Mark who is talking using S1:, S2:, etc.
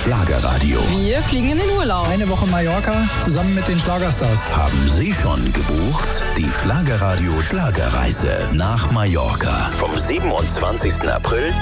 S1: Schlagerradio.
S2: Wir fliegen in den Urlaub.
S3: Eine Woche Mallorca zusammen mit den Schlagerstars.
S1: Haben Sie schon gebucht? Die Schlagerradio Schlagerreise nach Mallorca vom 27. April